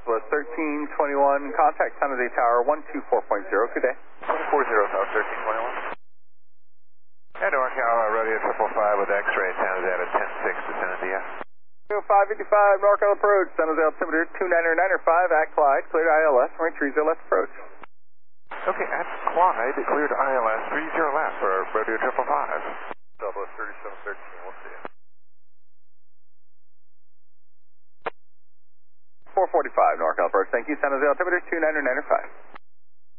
Was 1321, contact San Jose Tower 124.0, good day. 140, South 1321. And NorCal, Rodeo 555 with X-ray, San Jose at a 10-6 to San Jose. 555, NorCal approach, San Jose altimeter 299.5 at Clyde, cleared ILS, runway 30 left approach. Okay, at Clyde, cleared ILS 30 left for Rodeo 555. Southwest 3713, we'll see you. 445, NorCal approach, thank you, San Jose altimeter 299.5.